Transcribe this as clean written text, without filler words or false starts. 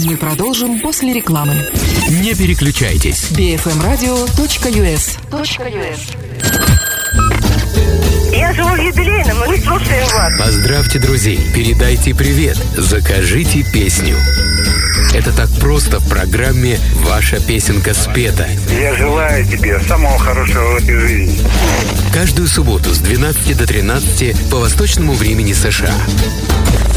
Мы продолжим после рекламы. Не переключайтесь. bfmradio.us. Я живу в юбилейном, и мы слушаем вас. Поздравьте друзей, передайте привет, закажите песню. Это так просто в программе «Ваша песенка спета». Я желаю тебе самого хорошего в этой жизни. Каждую субботу с 12 до 13 по восточному времени США.